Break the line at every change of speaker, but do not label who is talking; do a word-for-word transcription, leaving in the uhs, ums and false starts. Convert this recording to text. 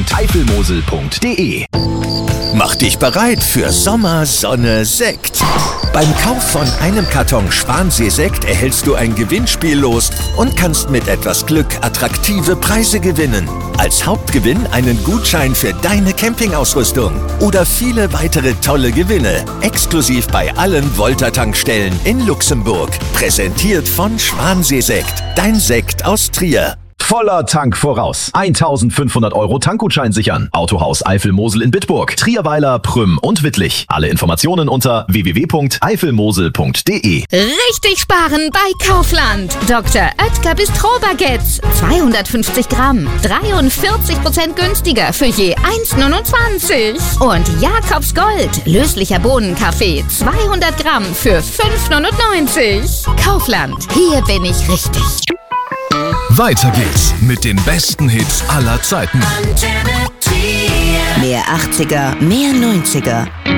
punkt eifelmosel punkt de. Mach dich bereit für Sommer, Sonne, Sekt. Beim Kauf von einem Karton Schwansee-Sekt erhältst du ein Gewinnspiel los und kannst mit etwas Glück attraktive Preise gewinnen. Als Hauptgewinn einen Gutschein für deine Campingausrüstung oder viele weitere tolle Gewinne. Exklusiv bei allen Volta-Tankstellen in Luxemburg. Präsentiert von Schwansee-Sekt, dein Sekt aus Trier.
Voller Tank voraus. eintausendfünfhundert Euro Tankgutschein sichern. Autohaus Eifelmosel in Bitburg, Trierweiler, Prüm und Wittlich. Alle Informationen unter w w w punkt eifelmosel punkt de.
Richtig sparen bei Kaufland. Doktor Oetker Bistro-Baguettes. zweihundertfünfzig Gramm. dreiundvierzig Prozent günstiger für je eins neunundzwanzig. Und Jakobs Gold. Löslicher Bohnenkaffee. zweihundert Gramm für fünf neunundneunzig. Kaufland. Hier bin ich richtig.
Weiter geht's mit den besten Hits aller Zeiten.
Mehr achtziger, mehr neunziger.